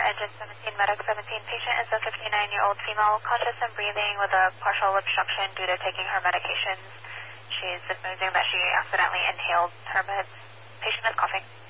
Engine 17, Medic 17. Patient is a 59-year-old female, conscious and breathing with a partial obstruction due to taking her medications. She's admitting that she accidentally inhaled her meds. Patient is coughing.